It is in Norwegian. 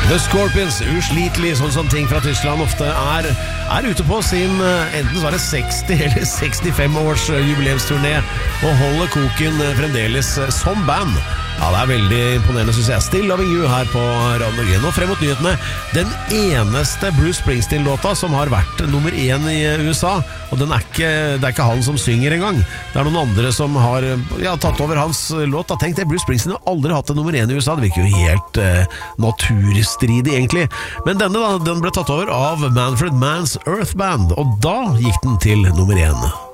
The Scorpions, uslitelig, sånn som ting fra Tyskland ofte er ute på sin, enten så er det 60 eller 65 års jubileumsturné, og holder koken fremdeles som band. Ja, det er veldig imponerende, synes jeg. Still Loving You her på Radio Norge. Nå frem mot nyhetene. Den eneste Bruce Springsteen-låta som har vært nummer 1 i USA, og det er ikke han som synger engang. Det er noen andre som har tatt over hans låt. Tenk det, Bruce Springsteen har aldri hatt en nummer 1 i USA. Det virker jo helt naturstridig egentlig. Men denne da, den ble tatt over av Manfred Mann's Earth Band, og da gikk den til nummer 1.